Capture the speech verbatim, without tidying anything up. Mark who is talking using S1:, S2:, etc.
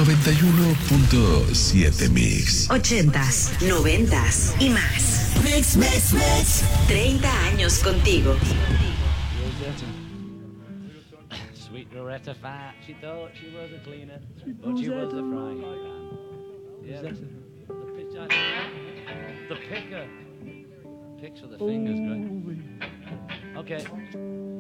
S1: noventa y uno punto siete Mix.
S2: Ochentas, noventas y más.
S3: Mix, mix, mix.
S2: treinta años contigo.
S4: Sweet Rosetta Fat, she thought she was a cleaner, but she was a frying pan. Yeah, the, the, pitch, the picker. Picks with the fingers, great. Okay.